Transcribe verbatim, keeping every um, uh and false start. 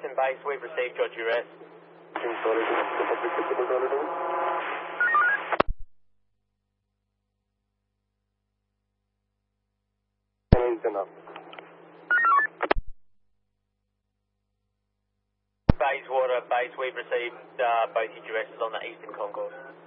Eastern base, we've received your duress. Bayswater base, we've received uh, both your duresses on the Eastern Concourse.